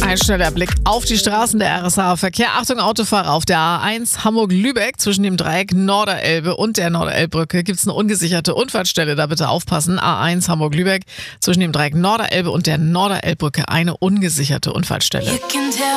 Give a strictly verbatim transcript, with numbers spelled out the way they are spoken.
Ein schneller Blick auf die Straßen der R S A-Verkehr. Achtung, Autofahrer auf der A eins Hamburg-Lübeck zwischen dem Dreieck Norderelbe und der Norderelbbrücke gibt es eine ungesicherte Unfallstelle. Da bitte aufpassen. A eins Hamburg-Lübeck zwischen dem Dreieck Norderelbe und der Norderelbbrücke eine ungesicherte Unfallstelle.